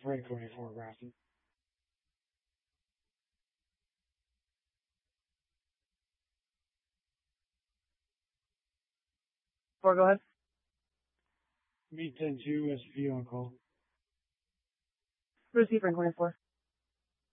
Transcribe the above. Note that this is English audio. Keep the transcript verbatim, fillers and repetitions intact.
Frank twenty-four, Grafton. Four, go ahead. B ten two, S P on call. Receive Frank twenty-four.